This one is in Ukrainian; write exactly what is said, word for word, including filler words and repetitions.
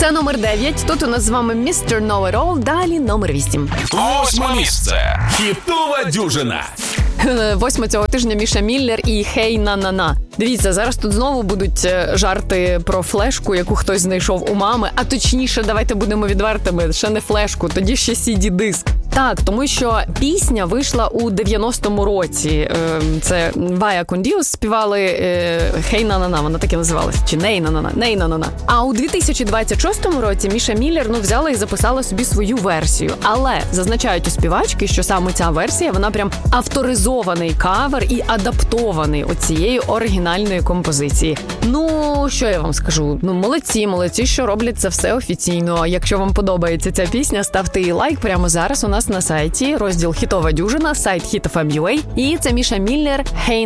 Це номер дев'ять. Тут у нас з вами містер Know-It-All. Далі номер вісім. Восьме місце. Хітова дюжина. Восьме цього тижня Міша Міллер і «Хей на-на-на». Дивіться, зараз тут знову будуть жарти про флешку, яку хтось знайшов у мами. А точніше, давайте будемо відвертими, ще не флешку, тоді ще сі ді-диск. Так, тому що пісня вийшла у дев'яностому році. Це Вая Кондіус співали «Хей на-на-на», вона так і називалась. Чи «Ней на-на-на», «Ней на-на-на». А у дві тисячі двадцять шостому році Міша Міллер, ну, взяла і записала собі свою версію. Але зазначають у співачки, що саме ця версія, вона прям авторизований кавер і адаптований оцієї оригінальної композиції. Ну, що я вам скажу? Ну, молодці, молодці, що роблять це все офіційно. Якщо вам подобається ця пісня, ставте їй лайк прямо зараз у нас на сайті, розділ «Хітова дюжина», сайт хіт еф ем точка ю а. І це Міша Міллер, «Хей